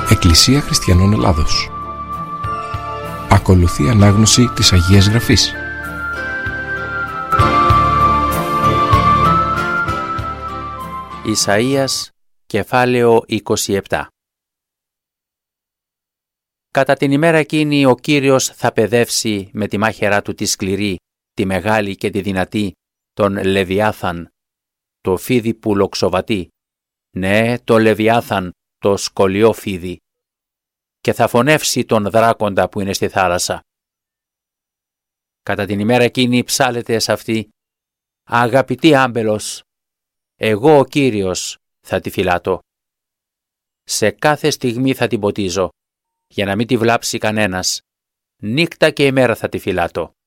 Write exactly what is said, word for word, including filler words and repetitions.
Εκκλησία Χριστιανών Ελλάδος. Ακολουθεί ανάγνωση της Αγίας Γραφής. Ισαΐας, κεφάλαιο είκοσι επτά. Κατά την ημέρα εκείνη ο Κύριος θα παιδεύσει με τη μάχαιρά του τη σκληρή, τη μεγάλη και τη δυνατή, τον Λεβιάθαν, το φίδι που λοξοβατεί, ναι, το Λεβιάθαν, το σκολιό φίδι, και θα φωνεύσει τον δράκοντα που είναι στη θάλασσα. Κατά την ημέρα εκείνη ψάλετε σε αυτή, αγαπητή άμπελος, εγώ ο Κύριος θα τη φυλάτω. Σε κάθε στιγμή θα την ποτίζω, για να μην τη βλάψει κανένας, νύχτα και ημέρα θα τη φυλάτω.